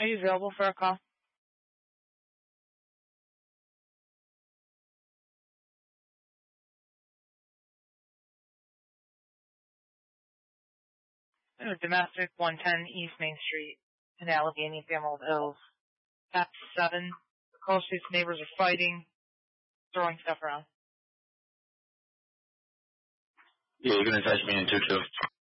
Are you available for a call? Domestic 110 East Main Street in Allegheny, Emerald Hills. That's 7. Close Street's neighbors are fighting, throwing stuff around. Yeah, you're going to touch me in 2-2.